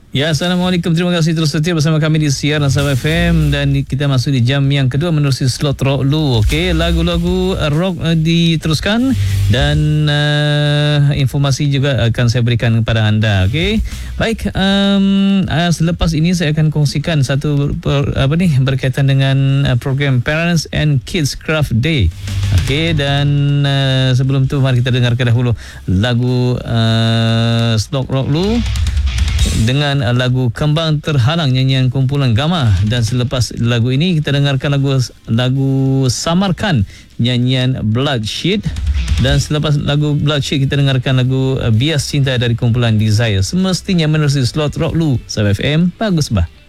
Ya, Assalamualaikum. Terima kasih terus setia bersama kami di siaran Sabah FM dan kita masuk di jam yang kedua menerusi slot rock lu. Okey, lagu-lagu rock diteruskan dan informasi juga akan saya berikan kepada anda. Okey. Baik, selepas ini saya akan kongsikan satu berkaitan dengan program Parents and Kids Craft Day. Okey, dan sebelum tu mari kita dengarkan dahulu lagu slot rock lu dengan lagu Kembang Terhalang nyanyian kumpulan Gamma, dan selepas lagu ini kita dengarkan lagu Samarkan nyanyian Bloodshed, dan selepas lagu Bloodshed kita dengarkan lagu Bias Cinta dari kumpulan Desire. Semestinya menerusi slot rock lu Sabah FM. Bagus bah.